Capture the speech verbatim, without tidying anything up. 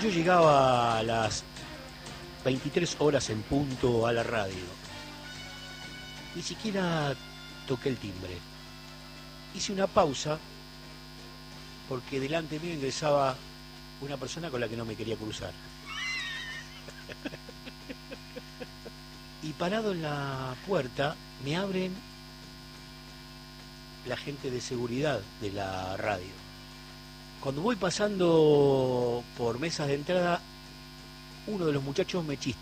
yo llegaba a las veintitrés horas en punto a la radio. Ni siquiera toqué el timbre. Hice una pausa porque delante mío ingresaba una persona con la que no me quería cruzar. Y parado en la puerta me abren la gente de seguridad de la radio. Cuando voy pasando por mesas de entrada, uno de los muchachos me chistea.